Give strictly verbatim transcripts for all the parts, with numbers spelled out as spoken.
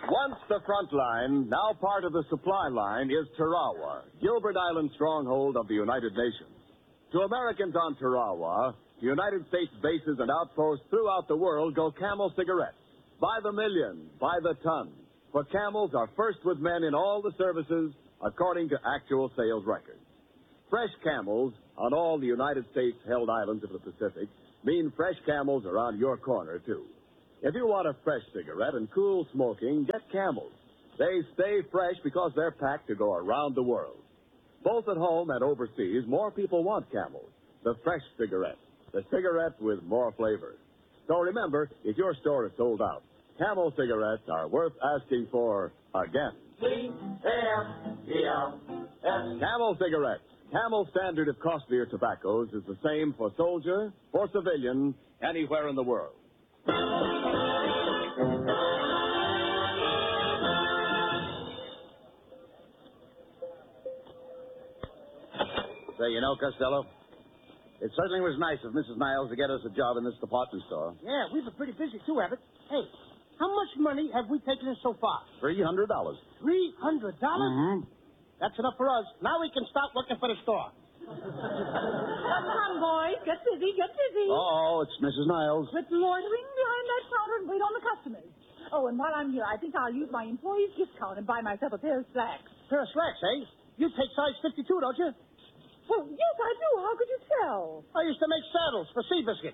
Once the front line, now part of the supply line, is Tarawa, Gilbert Island stronghold of the United Nations. To Americans on Tarawa, the United States bases and outposts throughout the world go Camel cigarettes. By the million, by the ton. For Camels are first with men in all the services, according to actual sales records. Fresh Camels on all the United States-held islands of the Pacific mean fresh Camels around your corner, too. If you want a fresh cigarette and cool smoking, get Camels. They stay fresh because they're packed to go around the world. Both at home and overseas, more people want Camels, the fresh cigarette, the cigarette with more flavor. So remember, if your store is sold out, Camel cigarettes are worth asking for again. C M E L S. Camel cigarettes. Camel's standard of costlier tobaccos is the same for soldier, for civilian, anywhere in the world. Say, you know, Costello, it certainly was nice of Missus Niles to get us a job in this department store. Yeah, we've been pretty busy, too, Abbott. Hey, how much money have we taken in so far? Three hundred dollars. Three hundred dollars? Mm-hmm. That's enough for us. Now we can start looking for the store. Come, come, boys. Get busy, get busy. Oh, it's Missus Niles. Quit loitering behind that counter and wait on the customers. Oh, and while I'm here, I think I'll use my employee's gift card and buy myself a pair of slacks. Pair of slacks, eh? You take size fifty-two, don't you? Well, yes, I do. How could you tell? I used to make saddles for Seabiscuit.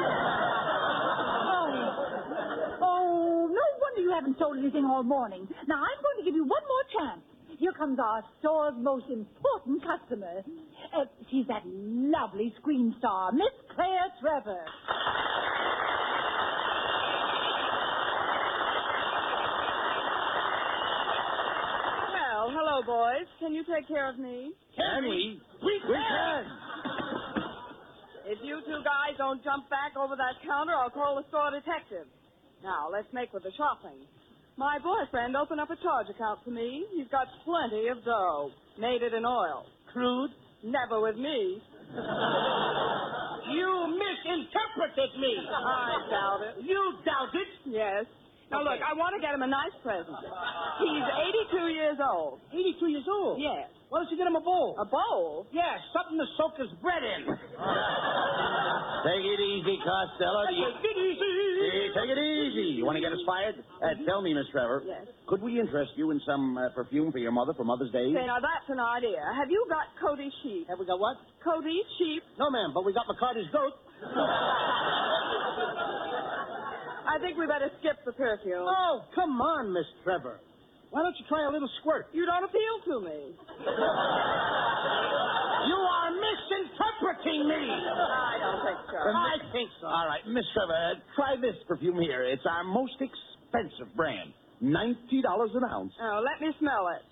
Oh. Oh, no wonder you haven't sold anything all morning. Now, I'm going to give you one more chance. Here comes our store's most important customer. Uh, she's that lovely screen star, Miss Claire Trevor. Well, hello, boys. Can you take care of me? Can we? We can. If you two guys don't jump back over that counter, I'll call the store detective. Now, let's make with the shopping. My boyfriend opened up a charge account for me. He's got plenty of dough. Made it in oil. Crude? Never with me. You misinterpreted me. I doubt it. You doubt it? Yes. Now, Okay. look, I want to get him a nice present. He's eighty-two years old. eighty-two years old? Yes. Why don't you get him a bowl? A bowl? Yeah, something to soak his bread in. Take it easy, Costello. Do you... Take it easy. Hey, take it easy. You want to get us fired? Uh, tell me, Miss Trevor. Yes. Could we interest you in some uh, perfume for your mother for Mother's Day? Say, now that's an idea. Have you got Cody sheep? Have we got what? Cody sheep? No, ma'am, but we got McCarty's goat. I think we better skip the perfume. Oh, come on, Miss Trevor. Why don't you try a little squirt? You don't appeal to me. You are misinterpreting me. I don't think so. I think so. All right, Miss Trevor, uh, try this perfume here. It's our most expensive brand. ninety dollars an ounce. Oh, let me smell it.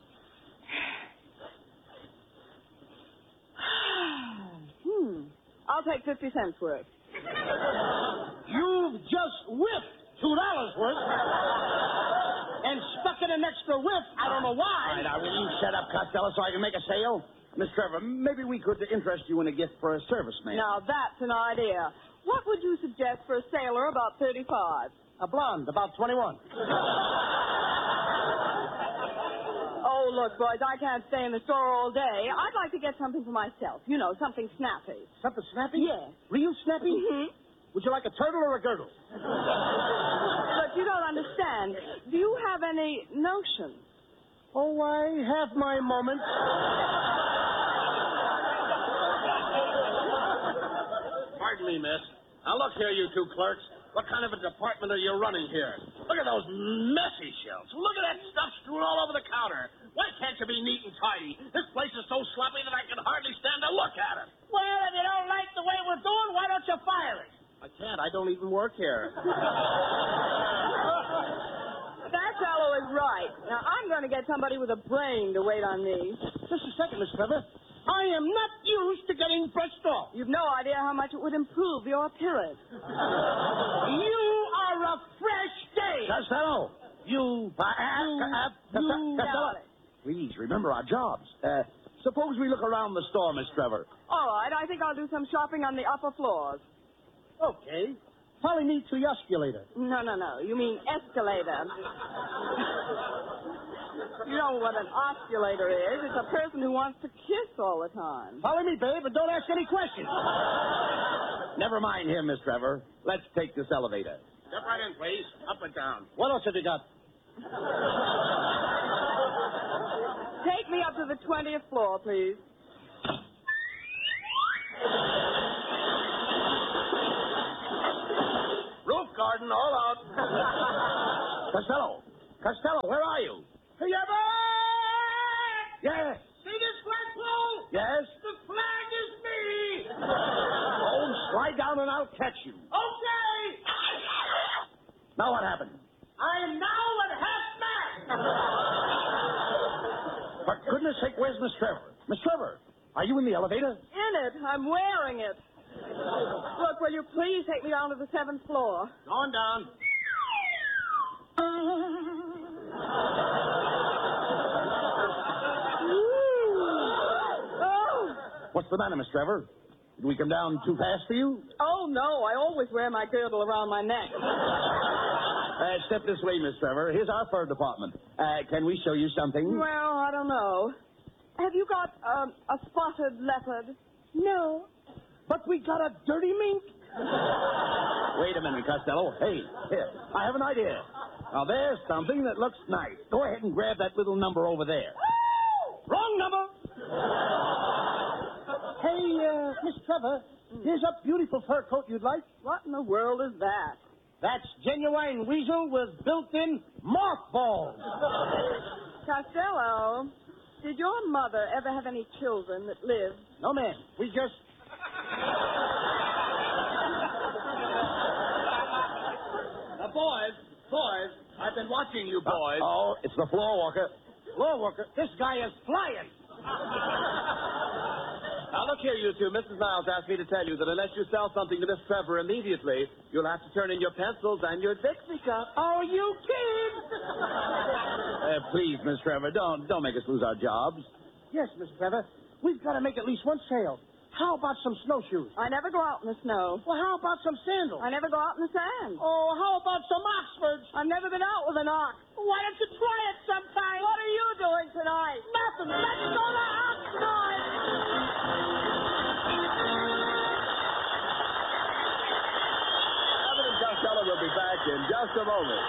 hmm. I'll take fifty cents worth. You've just whiffed two dollars worth and stuck in an extra whiff. I don't know All why. right, now, will you shut up, Costello, so I can make a sale? Miss Trevor, maybe we could interest you in a gift for a serviceman. Now, that's an idea. What would you suggest for a sailor about thirty-five? A blonde, about twenty-one. Oh, look, boys, I can't stay in the store all day. I'd like to get something for myself. You know, something snappy. Something snappy? Yeah. Real snappy? Mm-hmm. Would you like a turtle or a girdle? But you don't understand. Do you have any notion? Oh, I have my moments. Pardon me, miss. Now, look here, you two clerks. What kind of a department are you running here? Look at those messy shelves. Look at that stuff strewn all over the counter. Why can't you be neat and tidy? This place is so sloppy that I can hardly stand to look at it. Well, if you don't like the way we're doing, why don't you fire us? I can't. I don't even work here. That fellow is right. Now, I'm going to get somebody with a brain to wait on me. Just a second, Miss Trevor. I am not used to getting brushed off. You've no idea how much it would improve your appearance. You are a fresh day. Costello, you... Uh, uh, you Costello, please, remember our jobs. Uh, suppose we look around the store, Miss Trevor. All right, I think I'll do some shopping on the upper floors. Okay. Follow me to the escalator. No, no, no. You mean escalator. You know what an osculator is. It's a person who wants to kiss all the time. Follow me, babe, and don't ask any questions. Never mind him, Miss Trevor. Let's take this elevator. Step right in, please. Up and down. What else have you got? Take me up to the twentieth floor, please. Roof garden, all out. Costello! Costello, where are you? Hey, ever? Yes. See this flagpole? Yes? The flag is me. Oh, slide down and I'll catch you. Okay. Now what happened? I am now at half mast. For goodness sake, where's Miss Trevor? Miss Trevor, are you in the elevator? In it. I'm wearing it. Look, will you please take me down to the seventh floor? Going down. Oh. What's the matter, Miss Trevor? Did we come down too fast for you? Oh, no. I always wear my girdle around my neck. Uh, step this way, Miss Trevor. Here's our fur department. Uh, can we show you something? Well, I don't know. Have you got um, a spotted leopard? No. But we got a dirty mink. Wait a minute, Costello. Hey, here. I have an idea. Now, there's something that looks nice. Go ahead and grab that little number over there. Wrong number. Hey, uh, Miss Trevor, here's a beautiful fur coat you'd like. What in the world is that? That's genuine weasel with built-in mothballs. Costello, did your mother ever have any children that lived? No, ma'am. We just... Now, boys, boys, I've been watching you boys. Oh, it's the floor walker. Floor worker, this guy is flying. Now, look here, you two. Missus Niles asked me to tell you that unless you sell something to Miss Trevor immediately, you'll have to turn in your pencils and your Dixie cup. Oh, you kid! Uh, please, Miss Trevor, don't don't make us lose our jobs. Yes, Miss Trevor, we've got to make at least one sale. How about some snowshoes? I never go out in the snow. Well, how about some sandals? I never go out in the sand. Oh, how about some Oxfords? I've never been out with an ox. Why don't you try it sometime? What are you doing tonight? Nothing. Let's go to Oxnard. Abbott and Costello will be back in just a moment.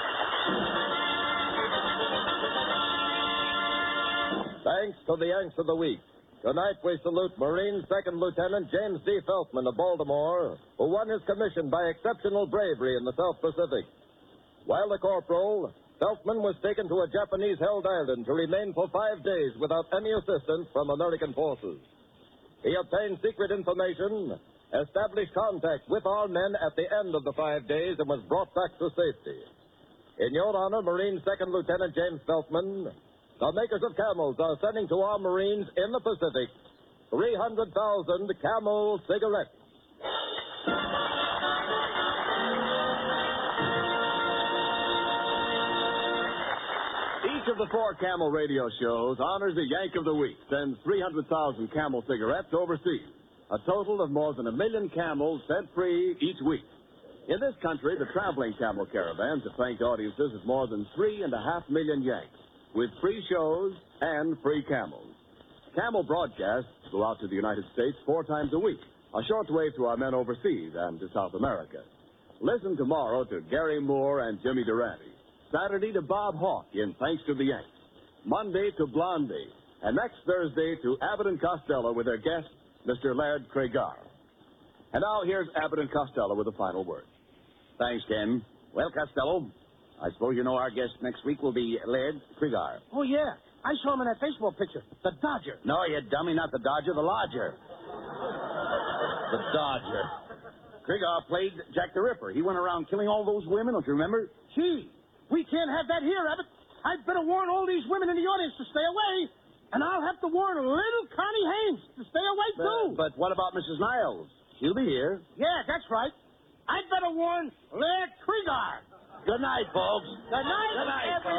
Thanks to the Yanks of the Week. Tonight we salute Marine Second Lieutenant James D. Feltman of Baltimore, who won his commission by exceptional bravery in the South Pacific. While the corporal, Feltman was taken to a Japanese-held island to remain for five days without any assistance from American forces. He obtained secret information, established contact with our men at the end of the five days, and was brought back to safety. In your honor, Marine Second Lieutenant James Feltman, the makers of Camels are sending to our Marines in the Pacific three hundred thousand Camel cigarettes. Each of the four Camel radio shows honors a Yank of the Week, sends three hundred thousand Camel cigarettes overseas. A total of more than a million camels sent free each week. In this country, the traveling Camel caravans have thanked audiences of more than three and a half million Yanks, with free shows and free Camels. Camel broadcasts go out to the United States four times a week, a shortwave to our men overseas and to South America. Listen tomorrow to Gary Moore and Jimmy Durante. Saturday to Bob Hawke in Thanks to the Yanks. Monday to Blondie. And next Thursday to Abbott and Costello with their guest, Mister Laird Cregar. And now here's Abbott and Costello with the final word. Thanks, Ken. Well, Costello, I suppose you know our guest next week will be Laird Cregar. Oh, yeah. I saw him in that baseball picture. The Dodger. No, you dummy, not the Dodger, the Lodger. The Dodger. Cregar played Jack the Ripper. He went around killing all those women, don't you remember? Gee, we can't have that here, Abbott. I'd better warn all these women in the audience to stay away. And I'll have to warn little Connie Haynes to stay away, too. But, but what about Missus Niles? She'll be here. Yeah, that's right. I'd better warn Laird Cregar. Good night, folks. Good night. Good night, folks.